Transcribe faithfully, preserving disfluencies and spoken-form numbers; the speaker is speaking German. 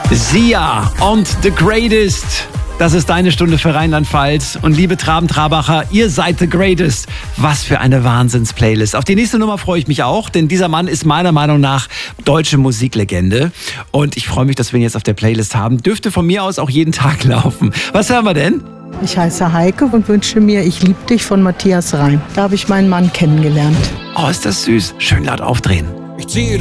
Sia und The Greatest. Das ist deine Stunde für Rheinland-Pfalz. Und liebe Traben-Trabacher, ihr seid The Greatest. Was für eine Wahnsinns-Playlist. Auf die nächste Nummer freue ich mich auch, denn dieser Mann ist meiner Meinung nach deutsche Musiklegende. Und ich freue mich, dass wir ihn jetzt auf der Playlist haben. Dürfte von mir aus auch jeden Tag laufen. Was hören wir denn? Ich heiße Heike und wünsche mir Ich lieb dich von Matthias Reim. Da habe ich meinen Mann kennengelernt. Oh, ist das süß. Schön laut aufdrehen. Ich ziehe